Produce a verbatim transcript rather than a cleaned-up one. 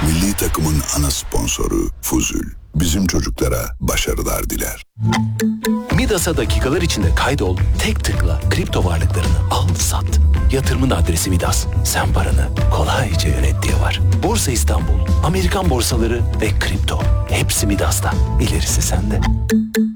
Milli takımın ana sponsoru Fuzul. Bizim çocuklara başarılar diler. Midas'a dakikalar içinde kaydol, tek tıkla kripto varlıklarını al, sat. Yatırımın adresi Midas. Sen paranı kolayca yönet diye var. Borsa İstanbul, Amerikan borsaları ve kripto. Hepsi Midas'ta. İlerisi sende.